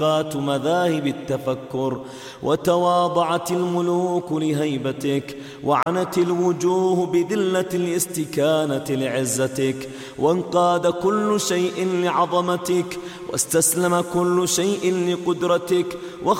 محرقات مذاهب التفكر، وتواضعت الملوك لهيبتك، وعنت الوجوه بذلة الاستكانة لعزتك، وانقاد كل شيء لعظمتك، واستسلم كل شيء لقدرتك،